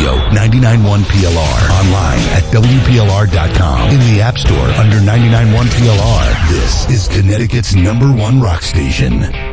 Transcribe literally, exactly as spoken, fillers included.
Radio, ninety-nine point one P L R. Online at W P L R dot com. In the App Store under ninety-nine point one P L R. This is Connecticut's number one rock station.